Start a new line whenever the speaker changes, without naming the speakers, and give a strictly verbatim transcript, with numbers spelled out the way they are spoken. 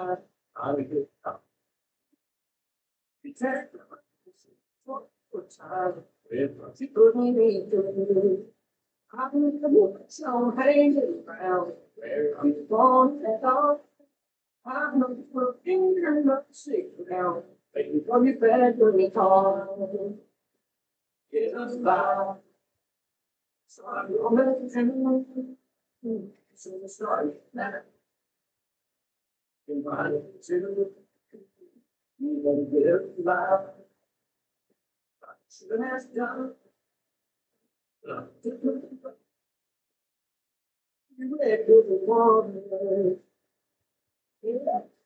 I get up. We take for time. If you put me into I'm so hanging around where I'm going at all. I'm not looking and not sick now. Waiting for me back when we call. Get us by. So I'm going to so the story that in my to you won't get by. So that's done. You ready to the water. Yeah.